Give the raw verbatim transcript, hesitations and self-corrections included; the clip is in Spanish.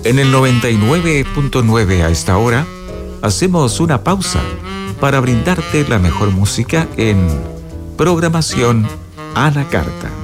En el noventa y nueve punto nueve a esta hora, hacemos una pausa para brindarte la mejor música en Programación a la Carta.